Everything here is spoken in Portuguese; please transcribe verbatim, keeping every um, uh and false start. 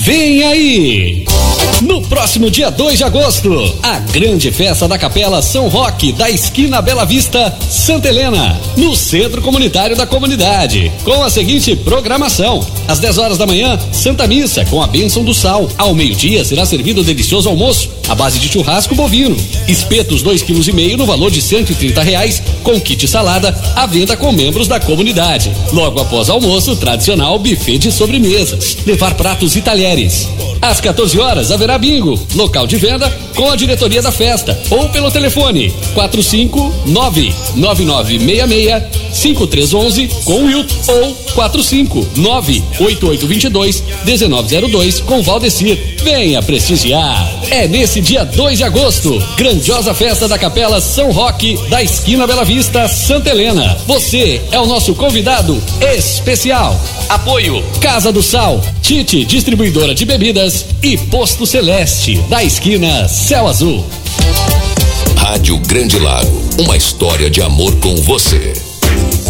Vem aí! No próximo dia dois de agosto, a grande festa da Capela São Roque, da esquina Bela Vista, Santa Helena, no Centro Comunitário da Comunidade, com a seguinte programação: às dez horas da manhã, Santa Missa com a bênção do sal. Ao meio-dia será servido o delicioso almoço à base de churrasco bovino, espetos dois quilos e meio no valor de cento e trinta reais, com kit salada à venda com membros da comunidade. Logo após o almoço, tradicional buffet de sobremesas, levar pratos e talheres. Às quatorze horas haverá bingo, local de venda com a diretoria da festa ou pelo telefone quatro cinco nove nove nove seis seis cinco três um um com o Wilton ou quatro cinco nove oito oito dois dois um nove zero dois com Valdecir. Venha prestigiar. É nesse dia dois de agosto, grandiosa festa da Capela São Roque, da esquina Bela Vista, Santa Helena. Você é o nosso convidado especial. Apoio Casa do Sal, Tite, distribuidora de bebidas, e Posto Celeste, da esquina Céu Azul. Rádio Grande Lago, uma história de amor com você.